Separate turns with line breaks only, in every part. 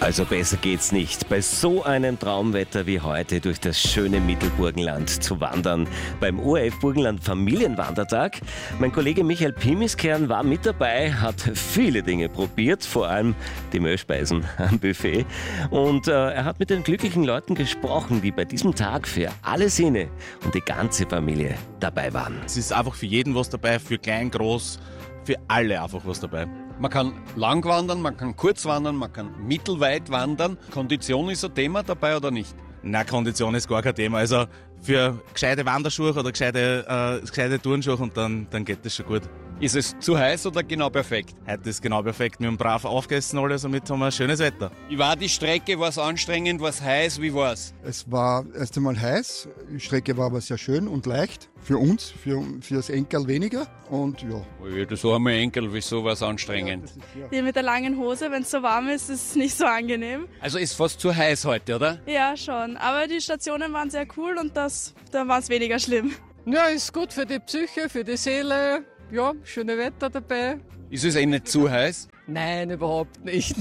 Also besser geht's nicht, bei so einem Traumwetter wie heute durch das schöne Mittelburgenland zu wandern. Beim ORF Burgenland Familienwandertag. Mein Kollege Michael Pimiskern war mit dabei, hat viele Dinge probiert, vor allem die Mehlspeisen am Buffet. Und er hat mit den glücklichen Leuten gesprochen, die bei diesem Tag für alle Sinne und die ganze Familie dabei waren.
Es ist einfach für jeden was dabei, für klein, groß, für alle einfach was dabei.
Man kann lang wandern, man kann kurz wandern, man kann mittelweit wandern. Kondition ist ein Thema dabei oder nicht?
Na, Kondition ist gar kein Thema. Also für gescheite Wanderschuhe oder gescheite Turnschuhe und dann geht das schon gut.
Ist es zu heiß oder genau perfekt?
Heute ist genau perfekt. Wir haben brav aufgegessen alle, somit haben wir schönes Wetter.
Wie war die Strecke? War es anstrengend? War es heiß? Wie war es?
Es war erst einmal heiß, die Strecke war aber sehr schön und leicht. Für uns, für das Enkel weniger. Und ja.
Das war mein Enkel, wieso war es anstrengend?
Die mit der langen Hose, wenn es so warm ist, ist es nicht so angenehm.
Also ist fast zu heiß heute, oder?
Ja, schon. Aber die Stationen waren sehr cool und da war es weniger schlimm.
Ja, ist gut für die Psyche, für die Seele. Ja, schöne Wetter dabei.
Ist es nicht zu heiß?
Nein, überhaupt nicht.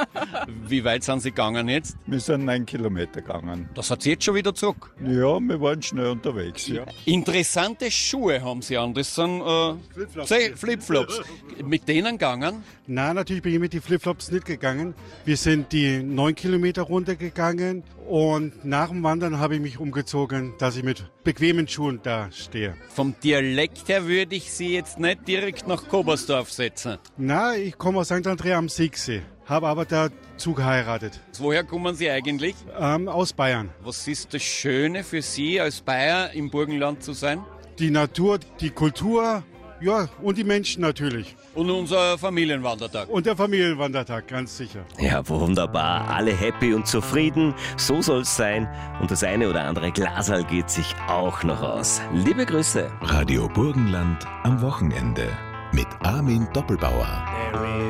Wie weit sind Sie gegangen jetzt?
Wir sind 9 Kilometer gegangen.
Das hat jetzt schon wieder zurück.
Ja, wir waren schnell unterwegs. Ja.
Interessante Schuhe haben Sie an. Das sind Flipflops. Mit denen gegangen?
Nein, natürlich bin ich mit den Flipflops nicht gegangen. Wir sind die 9 Kilometer runtergegangen und nach dem Wandern habe ich mich umgezogen, dass ich mit bequemen Schuhen da stehe.
Vom Dialekt her würde ich Sie jetzt nicht direkt nach Kobersdorf setzen.
Na, ich komme aus St. Andrea am Siegsee, habe aber dazu geheiratet.
Woher kommen Sie eigentlich?
Aus Bayern.
Was ist das Schöne für Sie als Bayer im Burgenland zu sein?
Die Natur, die Kultur, ja, und die Menschen natürlich.
Und unser Familienwandertag.
Und der Familienwandertag, ganz sicher.
Ja, wunderbar. Alle happy und zufrieden. So soll's sein. Und das eine oder andere Glaserl geht sich auch noch aus. Liebe Grüße.
Radio Burgenland am Wochenende mit Armin Doppelbauer.